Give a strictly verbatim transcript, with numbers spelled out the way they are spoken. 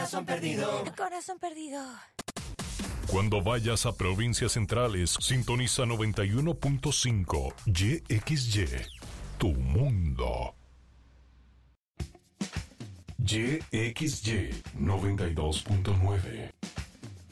corazón perdido. Corazón perdido. Cuando vayas a provincias centrales, sintoniza noventa y uno punto cinco Y X Y, tu mundo. Y X Y noventa y dos punto nueve.